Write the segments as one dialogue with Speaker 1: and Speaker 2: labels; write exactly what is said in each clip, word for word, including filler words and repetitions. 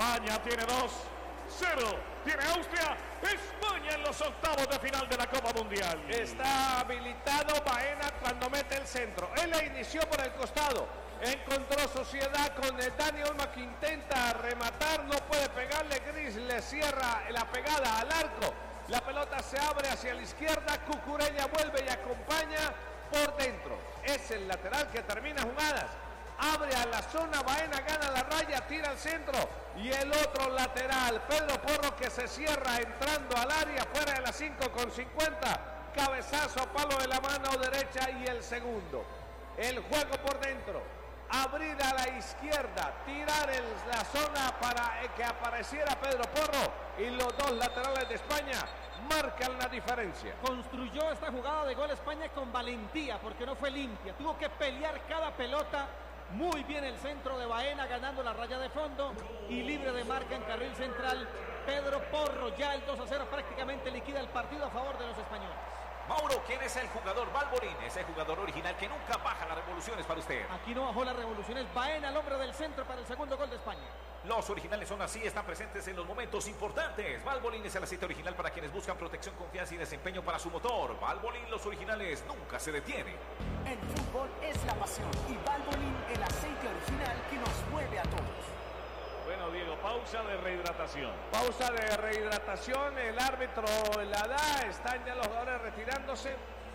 Speaker 1: España tiene dos cero. Tiene Austria. España en los octavos de final de la Copa Mundial.
Speaker 2: Está habilitado Baena cuando mete el centro. Él la inició por el costado. Encontró sociedad con el Dani Olmo, que intenta rematar. No puede pegarle. Gris le cierra la pegada al arco. La pelota se abre hacia la izquierda. Cucurella vuelve y acompaña por dentro. Es el lateral que termina jugadas. Abre a la zona, Baena gana la raya, tira al centro. Y el otro lateral, Pedro Porro, que se cierra entrando al área, fuera de las cinco con cincuenta. Cabezazo, palo de la mano derecha y el segundo. El juego por dentro. Abrir a la izquierda, tirar en la zona para que apareciera Pedro Porro. Y los dos laterales de España marcan la diferencia.
Speaker 3: Construyó esta jugada de gol España con valentía, porque no fue limpia. Tuvo que pelear cada pelota. Muy bien el centro de Baena, ganando la raya de fondo y libre de marca en carril central. Pedro Porro, ya el dos a cero prácticamente liquida el partido a favor de los españoles.
Speaker 4: Mauro, ¿quién es el jugador? Balborín, ese jugador original que nunca baja las revoluciones para usted.
Speaker 3: Aquí no bajó las revoluciones. Baena, el hombre del centro para el segundo gol de España.
Speaker 4: Los originales son así, están presentes en los momentos importantes. Balborín es el aceite original para quienes buscan protección, confianza y desempeño para su motor. Balborín, los originales nunca se detienen.
Speaker 5: El fútbol es la pasión y Balborín, el aceite original que nos mueve a todos.
Speaker 1: Bueno, Diego, pausa de rehidratación.
Speaker 2: Pausa de rehidratación, el árbitro la da, están ya los jugadores retirándose.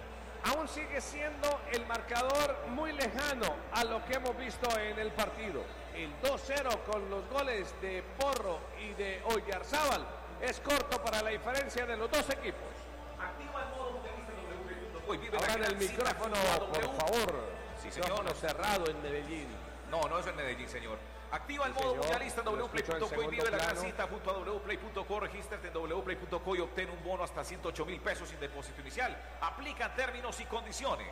Speaker 2: Aún sigue siendo el marcador muy lejano a lo que hemos visto en el partido. El dos cero con los goles de Porro y de Oyarzábal es corto para la diferencia de los dos equipos.
Speaker 4: Activa el modo mundialista en doble u doble u doble u punto co.
Speaker 2: Ahora en el micrófono, por favor.
Speaker 4: Sí, señor.
Speaker 2: Micrófono cerrado en Medellín.
Speaker 4: No, no es en Medellín, señor. Activa
Speaker 2: Sí,
Speaker 4: el modo
Speaker 2: señor.
Speaker 4: mundialista en doble u doble u play punto co y vive la gran
Speaker 2: plano.
Speaker 4: cita junto a doble u doble u play punto co. Regístrate en doble u doble u play punto co y obtén un bono hasta ciento ocho mil pesos sin depósito inicial. Aplican términos y condiciones.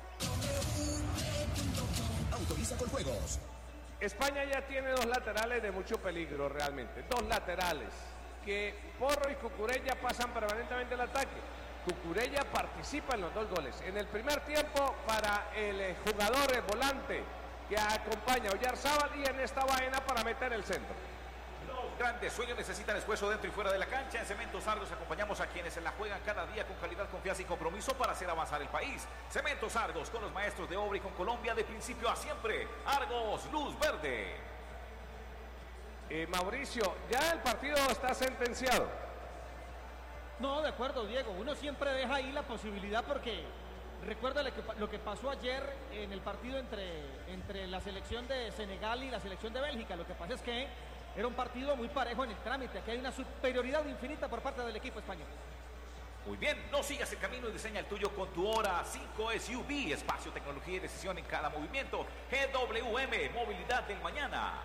Speaker 6: Autoriza con juegos.
Speaker 2: España ya tiene dos laterales de mucho peligro realmente. Dos laterales que Porro y Cucurella pasan permanentemente el ataque. Cucurella participa en los dos goles. En el primer tiempo para el eh, jugador el volante que acompaña a Oyarzábal y en esta Baena para meter el centro.
Speaker 4: Los grandes sueños necesitan esfuerzo dentro y fuera de la cancha. En Cementos Argos acompañamos a quienes se la juegan cada día con calidad, confianza y compromiso para hacer avanzar el país. Cementos Argos, con los maestros de obra y con Colombia de principio a siempre. Argos, luz verde.
Speaker 2: Eh, Mauricio, ya el partido está sentenciado.
Speaker 3: No, de acuerdo, Diego. Uno siempre deja ahí la posibilidad porque recuerda lo que, lo que pasó ayer en el partido entre, entre la selección de Senegal y la selección de Bélgica. Lo que pasa es que era un partido muy parejo en el trámite. Aquí hay una superioridad infinita por parte del equipo español.
Speaker 4: Muy bien, no sigas el camino y diseña el tuyo con tu Hora cinco S U V. Espacio, tecnología y decisión en cada movimiento. G W M, movilidad del mañana.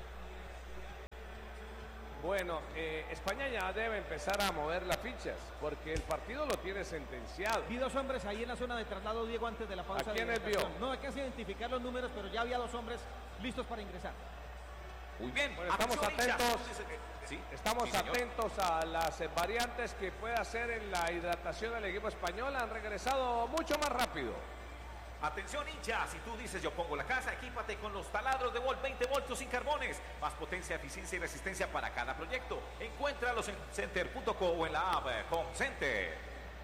Speaker 2: Bueno, eh, España ya debe empezar a mover las fichas porque el partido lo tiene sentenciado.
Speaker 3: Vi dos hombres ahí en la zona de traslado, Diego, antes de la pausa.
Speaker 2: ¿A quiénes
Speaker 3: de hidratación.
Speaker 2: vio?
Speaker 3: No hay que identificar los números, pero ya había dos hombres listos para ingresar.
Speaker 4: Muy bien,
Speaker 2: Bueno, estamos
Speaker 4: atención,
Speaker 2: atentos,
Speaker 4: hinchas. Sí,
Speaker 2: estamos
Speaker 4: sí, señor.
Speaker 2: atentos a las eh, variantes que puede hacer en la hidratación del equipo español. Han regresado mucho más rápido.
Speaker 4: Atención, hinchas, si tú dices yo pongo la casa, equípate con los taladros de Volt veinte voltios sin carbones. Más potencia, eficiencia y resistencia para cada proyecto. Encuéntralos en center punto co o en la app Home Center.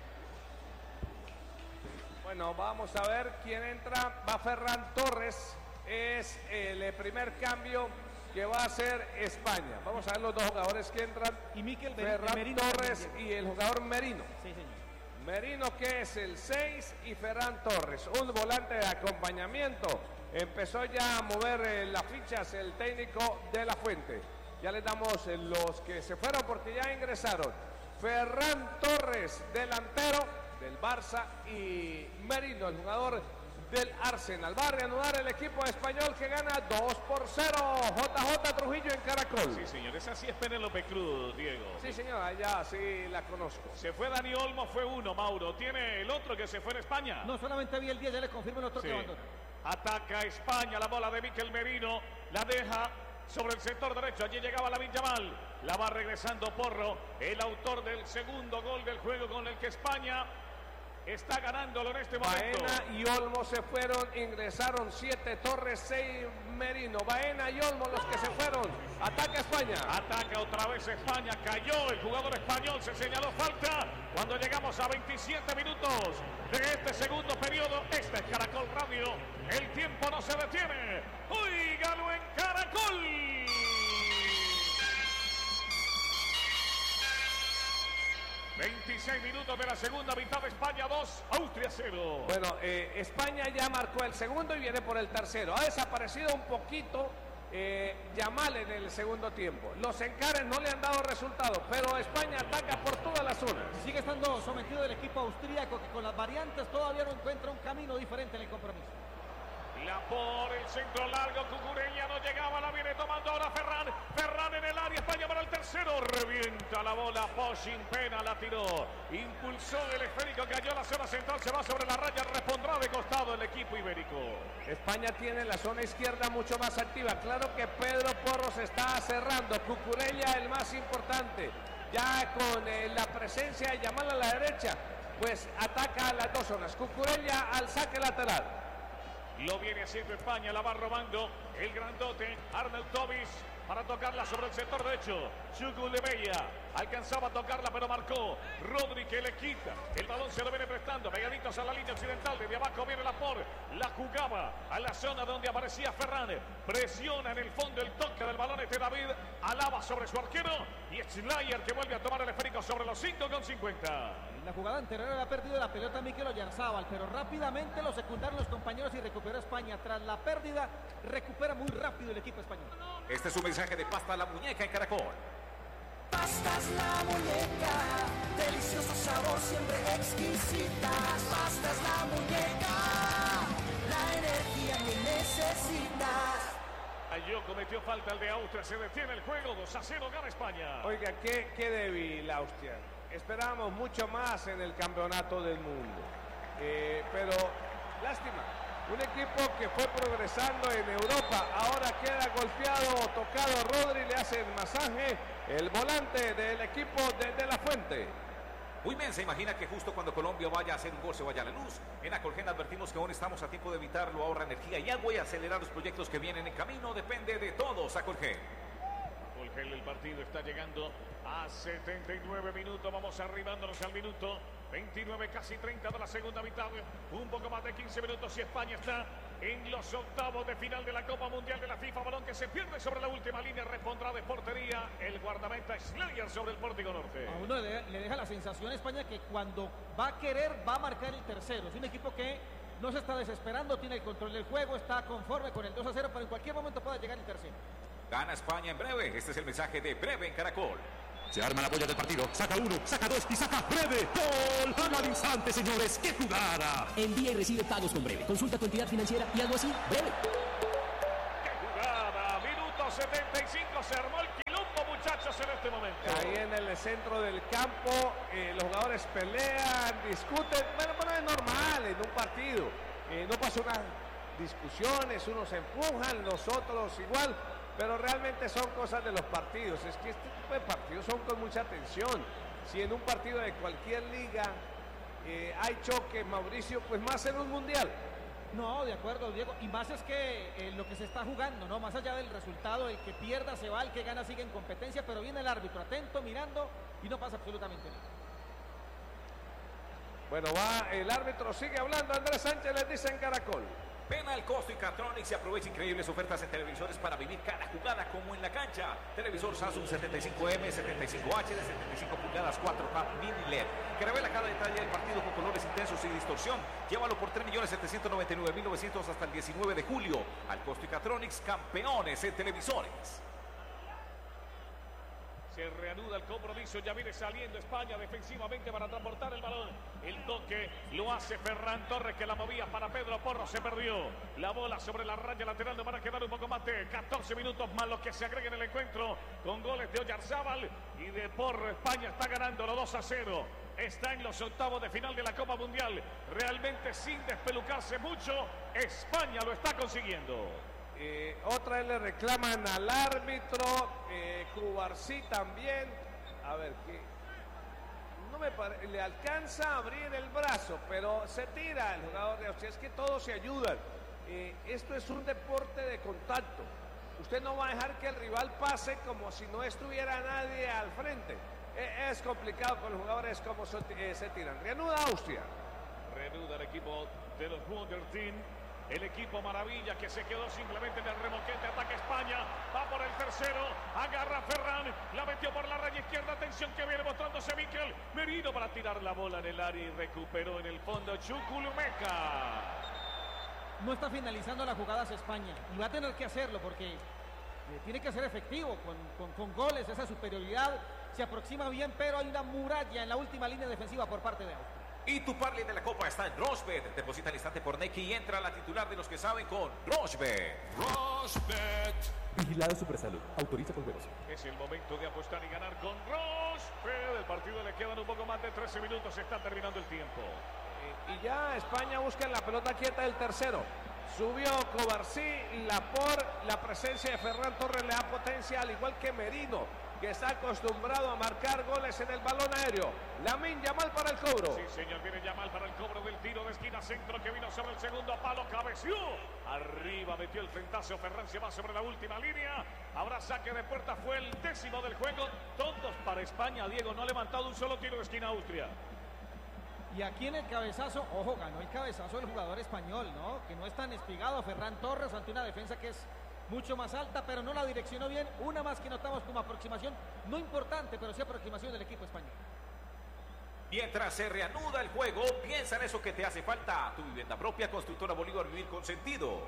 Speaker 2: Bueno, vamos a ver quién entra. Va Ferran Torres, es el primer cambio que va a hacer España. Vamos a ver los dos jugadores que entran.
Speaker 3: Y Miquel
Speaker 2: Ferran
Speaker 3: Merino
Speaker 2: Torres
Speaker 3: también,
Speaker 2: y el jugador Merino.
Speaker 3: Sí, señor.
Speaker 2: Merino, que es el seis, y Ferran Torres, un volante de acompañamiento. Empezó ya a mover eh, las fichas el técnico de La Fuente. Ya les damos eh, los que se fueron porque ya ingresaron. Ferran Torres, delantero del Barça, y Merino, el jugador del Arsenal. Va a reanudar el equipo español que gana dos por cero. J J Trujillo en Caracol.
Speaker 1: Sí, señor, esa sí es Penélope Cruz, Diego.
Speaker 2: Sí, señor, allá sí la conozco.
Speaker 1: Se fue Dani Olmo, fue uno, Mauro. Tiene el otro que se fue en España.
Speaker 3: No, solamente vi el diez, ya le confirmo el otro
Speaker 1: Sí.
Speaker 3: que abandona.
Speaker 1: Ataca España, la bola de Miquel Merino, la deja sobre el sector derecho, allí llegaba Lamine Yamal, la va regresando Porro, el autor del segundo gol del juego con el que España está ganándolo en este momento.
Speaker 2: Baena y Olmo se fueron, ingresaron siete, Torres, seis, Merino. Baena y Olmo los que se fueron. Ataca España.
Speaker 1: Ataca otra vez España. Cayó el jugador español. Se señaló falta cuando llegamos a veintisiete minutos de este segundo periodo. Este es Caracol Radio. El tiempo no se detiene. Óigalo en Caracol. veintiséis minutos de la segunda mitad. España dos, Austria cero.
Speaker 2: Bueno, eh, España ya marcó el segundo y viene por el tercero. Ha desaparecido un poquito eh, Yamal en el segundo tiempo. Los encares no le han dado resultados, pero España ataca por todas las zonas.
Speaker 3: Sigue estando sometido el equipo austríaco, que con las variantes todavía no encuentra un camino diferente en el compromiso.
Speaker 1: La por el centro largo, Cucurella no llegaba, la viene tomando ahora Ferran. Ferran en el área, España para el tercero. Revienta la bola, Posin Pena la tiró. Impulsó el esférico, cayó a la zona central, se va sobre la raya, respondrá de costado el equipo ibérico.
Speaker 2: España tiene la zona izquierda mucho más activa. Claro que Pedro Porro se está cerrando. Cucurella el más importante. Ya con eh, la presencia de Yamal a la derecha, pues ataca a las dos zonas. Cucurella al saque lateral.
Speaker 1: Lo viene haciendo España, la va robando el grandote Arnautovic para tocarla sobre el sector derecho. Chukwuemeka alcanzaba a tocarla, pero marcó. Rodri que le quita. El balón se lo viene prestando. Pegaditos a la línea occidental. Desde abajo viene la por. La jugaba a la zona donde aparecía Ferran. Presiona en el fondo el toque del balón. Este David alaba sobre su arquero. Y Schleier que vuelve a tomar el esférico sobre los cinco con cincuenta.
Speaker 3: En la jugada anterior había perdido la pelota Mikel Oyarzabal, pero rápidamente lo secundaron los compañeros y recuperó España. Tras la pérdida, recupera muy rápido el equipo español.
Speaker 4: Este es un mensaje de Pasta La Muñeca en Caracol.
Speaker 5: Pastas La Muñeca, delicioso sabor, siempre exquisitas. Pastas La Muñeca, la energía que necesitas.
Speaker 1: Cayó, cometió falta el de Austria, se detiene el juego, dos a cero gana España.
Speaker 2: Oiga, qué, qué débil Austria. Esperábamos mucho más en el campeonato del mundo. Eh, pero, lástima. Un equipo que fue progresando en Europa, ahora queda golpeado, tocado. Rodri le hace el masaje, el volante del equipo de, de La Fuente.
Speaker 4: Muy bien, se imagina que justo cuando Colombia vaya a hacer un gol se vaya a la luz. En Acolgen advertimos que aún estamos a tiempo de evitarlo, ahorra energía y agua y acelerar los proyectos que vienen en camino. Depende de todos, Acolgen.
Speaker 1: Acolgen, el partido está llegando a setenta y nueve minutos, vamos arribándonos al minuto veintinueve, casi treinta de la segunda mitad, un poco más de quince minutos y España está en los octavos de final de la Copa Mundial de la FIFA. Balón que se pierde sobre la última línea, respondrá de portería el guardameta Schleier sobre el pórtico norte.
Speaker 3: A uno le, le deja la sensación a España que cuando va a querer va a marcar el tercero. Es un equipo que no se está desesperando, tiene el control del juego, está conforme con el dos a cero, pero en cualquier momento puede llegar el tercero.
Speaker 4: Gana España en breve, este es el mensaje de Breve en Caracol.
Speaker 6: Se arma la polla del partido. Saca uno, saca dos y saca Breve. ¡Gol! ¡Gol al instante, señores! ¡Qué jugada!
Speaker 7: Envía y recibe pagos con Breve. Consulta tu entidad financiera y algo así. Breve.
Speaker 1: ¡Qué jugada! Minuto setenta y cinco, se armó el quilombo, muchachos, en este momento.
Speaker 2: Ahí en el centro del campo, eh, los jugadores pelean, discuten. Bueno, bueno, es normal en un partido. Eh, no pasa unas discusiones, unos se empujan, los otros igual. Pero realmente son cosas de los partidos. Es que este tipo de partidos son con mucha tensión. Si en un partido de cualquier liga eh, hay choque, Mauricio, pues más en un mundial.
Speaker 3: No, de acuerdo, Diego. Y más es que eh, lo que se está jugando, ¿no? Más allá del resultado, el que pierda se va, el que gana sigue en competencia, pero viene el árbitro atento, mirando y no pasa absolutamente nada.
Speaker 2: Bueno, va, el árbitro sigue hablando. Andrés Sánchez les dice en Caracol.
Speaker 4: Penal Costo y Catronics y aprovecha increíbles ofertas en televisores para vivir cada jugada como en la cancha. Televisor Samsung setenta y cinco eme, setenta y cinco hache de setenta y cinco pulgadas cuatro K mini L E D que revela cada detalle del partido con colores intensos y distorsión. Llévalo por tres millones setecientos noventa y nueve mil novecientos hasta el diecinueve de julio. Al Costo y Catronics, campeones en televisores.
Speaker 1: Se reanuda el compromiso, ya viene saliendo España defensivamente para transportar el balón. El toque lo hace Ferran Torres, que la movía para Pedro Porro, se perdió. La bola sobre la raya lateral, nos van a quedar un poco más de catorce minutos más los que se agreguen en el encuentro con goles de Oyarzabal y de Porro. España está ganando los dos a cero. Está en los octavos de final de la Copa Mundial. Realmente sin despelucarse mucho, España lo está consiguiendo.
Speaker 2: Eh, otra vez le reclaman al árbitro, eh, Cubarsí también. A ver, ¿qué? no me pare... le alcanza a abrir el brazo, pero se tira el jugador de Austria. Es que todos se ayudan. Eh, esto es un deporte de contacto. Usted no va a dejar que el rival pase como si no estuviera nadie al frente. Eh, es complicado con los jugadores como so, eh, se tiran. Reanuda Austria.
Speaker 1: Reanuda el equipo de los Wonder Team. El equipo maravilla que se quedó simplemente en el remolquete. Ataca España. Va por el tercero. Agarra Ferran. La metió por la raya izquierda. Atención que viene mostrándose Mikel Merino para tirar la bola en el área y recuperó en el fondo Chukwuemeka.
Speaker 3: No está finalizando las jugadas España. Y va a tener que hacerlo porque tiene que ser efectivo con, con, con goles. Esa superioridad se aproxima bien, pero hay una muralla en la última línea defensiva por parte de Austria.
Speaker 4: Y tu parley de la Copa está en Rochebet. Deposita al instante por Nequi y entra la titular de los que saben con Rochebet.
Speaker 6: Rochebet.
Speaker 7: Vigilado Supersalud. Autoriza con juegos.
Speaker 1: Es el momento de apostar y ganar con Rochebet. El partido le quedan un poco más de trece minutos. Se está terminando el tiempo.
Speaker 2: Eh, y ya España busca en la pelota quieta del tercero. Subió Covarsí, Laporte, la presencia de Ferran Torres le da potencia, al igual que Merino, que está acostumbrado a marcar goles en el balón aéreo. Lamine Yamal para el cobro.
Speaker 1: Sí, señor, viene Yamal para el cobro del tiro de esquina centro que vino sobre el segundo palo, cabeció. Arriba metió el frentazo, Ferran se va sobre la última línea. Habrá saque de puerta, fue el décimo del juego. Todos para España, Diego, no ha levantado un solo tiro de esquina Austria.
Speaker 3: Y aquí en el cabezazo, ojo, ganó el cabezazo el jugador español, ¿no? Que no es tan espigado Ferran Torres ante una defensa que es mucho más alta, pero no la direccionó bien. Una más que notamos como aproximación, no importante, pero sí aproximación del equipo español.
Speaker 4: Mientras se reanuda el juego, piensa en eso que te hace falta. Tu vivienda propia, Constructora Bolívar, vivir con sentido.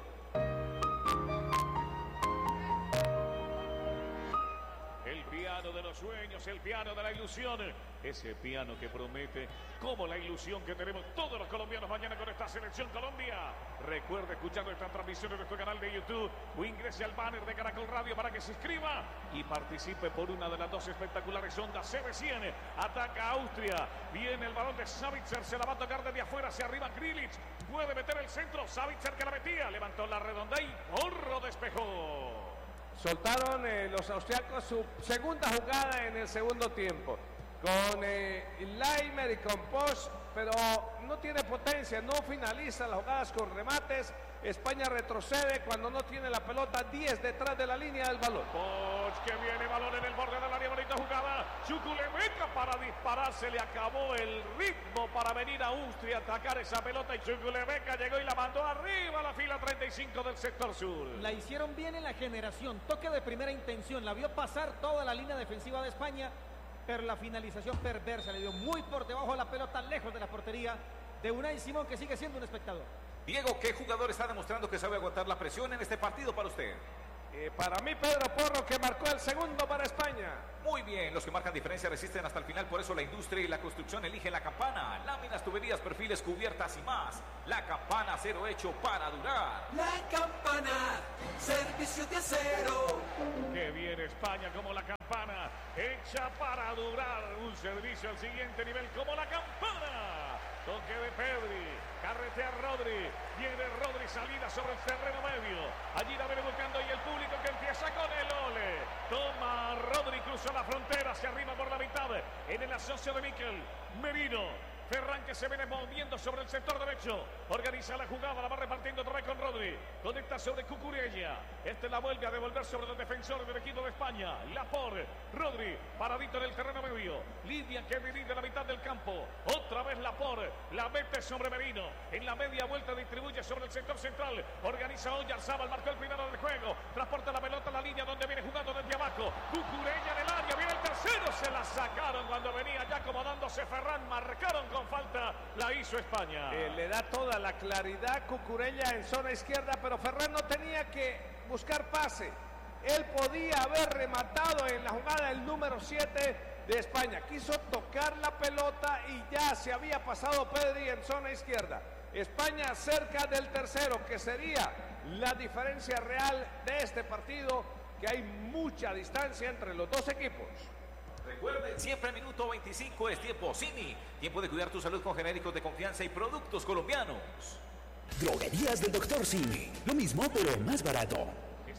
Speaker 1: El piano de los sueños, el piano de la ilusión. Ese piano que promete como la ilusión que tenemos todos los colombianos mañana con esta selección Colombia. Recuerde escuchar nuestra transmisión en nuestro canal de YouTube o ingrese al banner de Caracol Radio para que se inscriba y participe por una de las dos espectaculares ondas C B cien. Ataca Austria. Viene el balón de Savitzer. Se la va a tocar desde afuera hacia arriba Grilic. Puede meter el centro. Savitzer que la metía. Levantó la redonda y Porro despejó.
Speaker 2: Soltaron eh, los austriacos su segunda jugada en el segundo tiempo. Con eh, Laimer y con Posch, pero no tiene potencia, no finaliza las jugadas con remates. España retrocede cuando no tiene la pelota, diez detrás de la línea del balón.
Speaker 1: Poch que viene, balón en el borde del área, bonita jugada. Chukwuemeka para disparar, se le acabó el ritmo para venir a Austria a atacar esa pelota y Chukwuemeka llegó y la mandó arriba a la fila treinta y cinco del sector sur.
Speaker 3: La hicieron bien en la generación, toque de primera intención, la vio pasar toda la línea defensiva de España, pero la finalización perversa le dio muy por debajo de la pelota, lejos de la portería de Unai Simón, que sigue siendo un espectador.
Speaker 4: Diego, ¿qué jugador está demostrando que sabe aguantar la presión en este partido para usted?
Speaker 2: Eh, para mí, Pedro Porro, que marcó el segundo para España.
Speaker 4: Muy bien, los que marcan diferencia resisten hasta el final, por eso la industria y la construcción eligen la Campana. Láminas, tuberías, perfiles, cubiertas y más. La Campana, acero hecho para durar.
Speaker 8: La Campana, servicio de acero.
Speaker 1: Que viene España como la Campana, hecha para durar. Un servicio al siguiente nivel como la Campana. Toque de Pedri, carretea Rodri, viene Rodri, salida sobre el terreno medio, allí la viene buscando y el público que empieza con el ole, toma Rodri, cruza la frontera hacia arriba por la mitad, en el asocio de Mikel Merino. Ferran que se viene moviendo sobre el sector derecho. Organiza la jugada, la va repartiendo otra vez con Rodri. Conecta sobre Cucurella. Este la vuelve a devolver sobre los defensores del equipo de España. Laporte, Rodri, paradito en el terreno medio. Lidia que divide la mitad del campo. Otra vez Laporte, la mete sobre Merino. En la media vuelta distribuye sobre el sector central. Organiza Oyarzábal, marcó el primero del juego. Transporta la pelota a la línea donde viene jugando desde abajo. Cucurella en el área, viene el tercero. Se la sacaron cuando venía ya acomodándose Ferran. Marcaron con falta, la hizo España.
Speaker 2: Eh, le da toda la claridad Cucurella en zona izquierda, pero Ferran no tenía que buscar pase. Él podía haber rematado en la jugada el número siete de España. Quiso tocar la pelota y ya se había pasado Pedri en zona izquierda. España cerca del tercero, que sería la diferencia real de este partido, que hay mucha distancia entre los dos equipos.
Speaker 4: Recuerden, siempre minuto veinticinco es tiempo Cini. Tiempo de cuidar tu salud con genéricos de confianza y productos colombianos.
Speaker 9: Droguerías del doctor Simi. Lo mismo, pero más barato.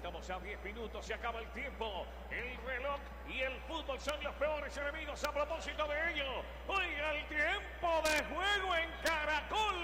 Speaker 1: Estamos a diez minutos, se acaba el tiempo. El reloj y el fútbol son los peores enemigos. A propósito de ello, oiga el tiempo de juego en Caracol.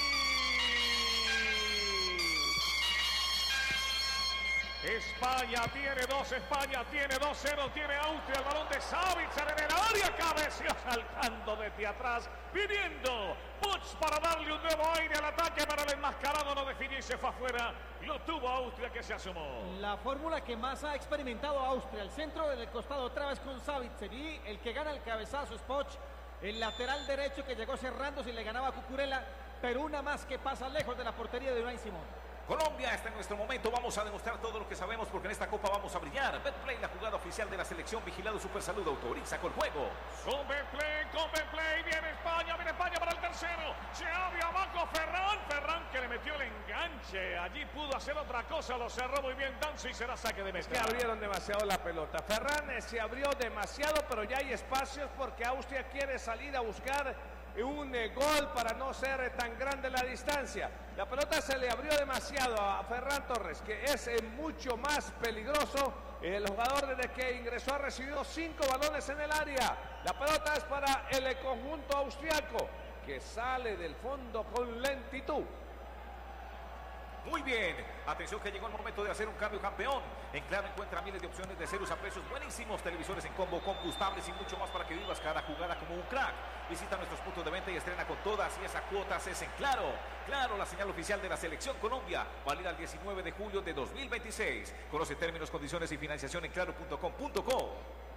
Speaker 1: España tiene dos, España tiene dos cero, tiene Austria, el balón de Savitzer en el área, cabeceó saltando desde atrás, viniendo Puig para darle un nuevo aire al ataque, pero el enmascarado no definió y se fue afuera, lo tuvo Austria que se asomó.
Speaker 3: La fórmula que más ha experimentado Austria, el centro del costado otra vez con Savitzer y el que gana el cabezazo es Puig, el lateral derecho que llegó cerrando si le ganaba a Cucurella, pero una más que pasa lejos de la portería de Unai Simón.
Speaker 4: Colombia está en nuestro momento, vamos a demostrar todo lo que sabemos porque en esta copa vamos a brillar. Betplay, la jugada oficial de la selección, vigilado Supersalud, autoriza con juego.
Speaker 1: Con Betplay, con Betplay, viene España, viene España para el tercero. Se abre abajo Ferran, Ferran que le metió el enganche. Allí pudo hacer otra cosa, lo cerró muy bien Danzo y será saque de meta.
Speaker 2: Es que abrieron demasiado la pelota. Ferran se abrió demasiado, pero ya hay espacios porque Austria quiere salir a buscar un eh, gol para no ser eh, tan grande la distancia. La pelota se le abrió demasiado a Ferran Torres, que es eh, mucho más peligroso. El jugador desde que ingresó ha recibido cinco balones en el área. La pelota es para el eh, conjunto austriaco, que sale del fondo con lentitud.
Speaker 4: Muy bien, atención que llegó el momento de hacer un cambio, campeón. En Claro encuentra miles de opciones de ceros a precios buenísimos, televisores en combo, combustibles y mucho más para que vivas cada jugada como un crack. Visita nuestros puntos de venta y estrena con todas y esas cuotas es en Claro. Claro, la señal oficial de la Selección Colombia, válida el diecinueve de julio de dos mil veintiséis. Conoce términos, condiciones y financiación en claro punto com punto co.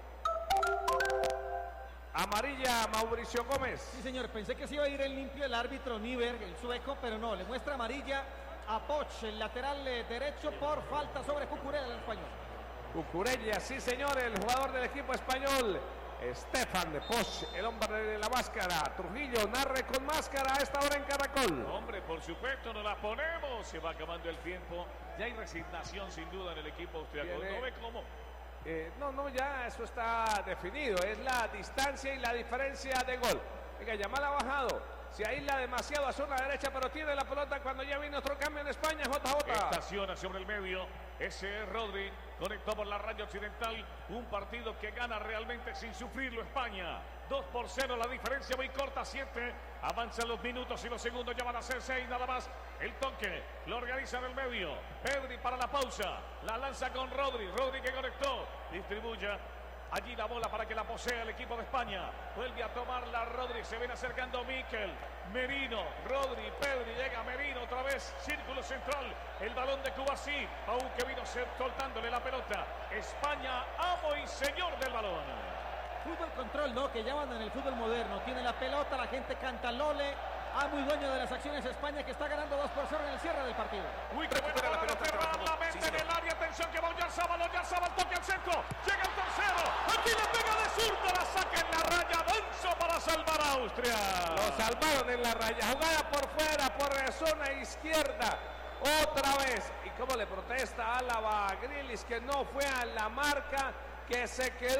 Speaker 2: Amarilla Mauricio Gómez.
Speaker 3: Sí, señor, pensé que se iba a ir el limpio el árbitro Niver, el sueco, pero no, le muestra amarilla a Puig, el lateral eh, derecho, por falta sobre Cucurella, el español.
Speaker 2: Cucurella, sí señor, el jugador del equipo español. Stefan de Puig, el hombre de la máscara. Trujillo narre con máscara a esta hora en Caracol.
Speaker 1: Hombre, por supuesto, no la ponemos. Se va acabando el tiempo. Ya hay resignación sin duda en el equipo austriaco.
Speaker 2: Viene...
Speaker 1: ¿No ve cómo?
Speaker 2: Eh, no, no, ya eso está definido. Es la distancia y la diferencia de gol. Venga, Yamal ha bajado. Se aísla demasiado a zona derecha, pero tiene la pelota cuando ya viene otro cambio en España. J J.
Speaker 1: Estaciona sobre el medio. Ese es Rodri. Conectó por la raya occidental. Un partido que gana realmente sin sufrirlo España. dos por cero, la diferencia muy corta, siete. Avanzan los minutos y los segundos ya van a ser seis nada más. El toque lo organiza en el medio. Pedri para la pausa. La lanza con Rodri. Rodri que conectó. Distribuye. Allí la bola para que la posea el equipo de España. Vuelve a tomarla Rodri. Se viene acercando Mikel. Merino, Rodri, Pedri. Llega Merino otra vez. Círculo central. El balón de Cubarsí. Aunque vino soltándole la pelota. España, amo y señor del balón.
Speaker 3: Fútbol control, ¿no? Que llaman en el fútbol moderno. Tiene la pelota, la gente canta Lole. Amo y dueño de las acciones España, que está ganando dos por cero en el cierre del partido.
Speaker 1: Uy, qué buena la pelota. Ferran la mete en el área. Atención que va Oyarzábal. Oyarzábal toque al centro. Llega el tercero. Aquí le pega de zurda. La saca en la raya. Danzo para salvar a Austria.
Speaker 2: Lo salvaron en la raya. Jugada por fuera, por zona izquierda. Otra vez. Y cómo le protesta Álava a Grealish, que no fue a la marca, que se quedó